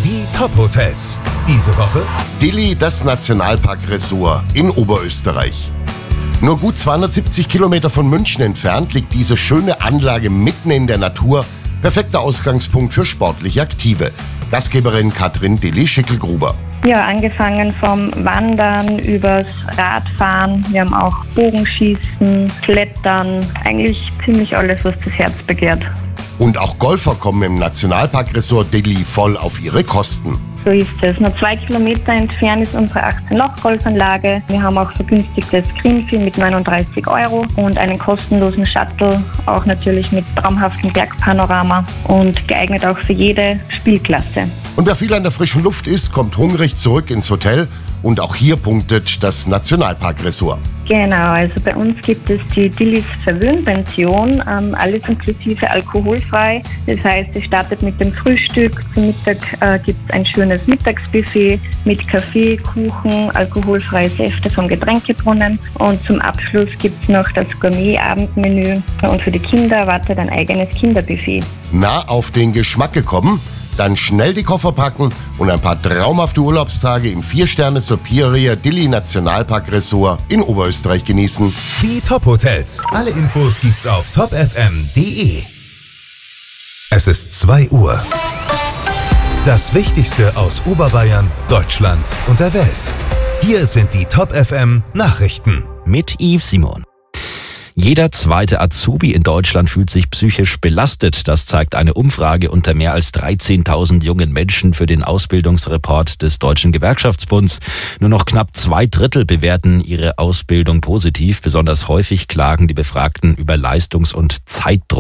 Die Top-Hotels. Diese Woche Dilli, das Nationalpark-Ressort in Oberösterreich. Nur gut 270 Kilometer von München entfernt liegt diese schöne Anlage mitten in der Natur. Perfekter Ausgangspunkt für sportlich Aktive. Gastgeberin Katrin Dilli-Schickelgruber. Ja, angefangen vom Wandern übers Radfahren. Wir haben auch Bogenschießen, Klettern. Eigentlich ziemlich alles, was das Herz begehrt. Und auch Golfer kommen im Nationalpark-Ressort Dilli voll auf ihre Kosten. So ist es. Nur 2 Kilometer entfernt ist unsere 18-Loch-Golfanlage. Wir haben auch vergünstigtes Greenfee mit 39 € und einen kostenlosen Shuttle, auch natürlich mit traumhaftem Bergpanorama und geeignet auch für jede Spielklasse. Und wer viel an der frischen Luft ist, kommt hungrig zurück ins Hotel. Und auch hier punktet das Nationalpark-Ressort. Genau, also bei uns gibt es die Dillis Verwöhnpension, alles inklusive alkoholfrei. Das heißt, es startet mit dem Frühstück, zum Mittag gibt es ein schönes Mittagsbuffet mit Kaffee, Kuchen, alkoholfreie Säfte vom Getränkebrunnen und zum Abschluss gibt es noch das Gourmet-Abendmenü und für die Kinder erwartet ein eigenes Kinderbuffet. Na, auf den Geschmack gekommen? Dann schnell die Koffer packen und ein paar traumhafte Urlaubstage im 4-Sterne Superior Dilli Nationalpark Ressort in Oberösterreich genießen. die Top-Hotels. Alle Infos gibt's auf topfm.de. Es ist 2 Uhr. Das Wichtigste aus Oberbayern, Deutschland und der Welt. Hier sind die Top-FM Nachrichten. Mit Yves Simon. Jeder zweite Azubi in Deutschland fühlt sich psychisch belastet. Das zeigt eine Umfrage unter mehr als 13.000 jungen Menschen für den Ausbildungsreport des Deutschen Gewerkschaftsbunds. Nur noch knapp 2/3 bewerten ihre Ausbildung positiv. Besonders häufig klagen die Befragten über Leistungs- und Zeitdruck.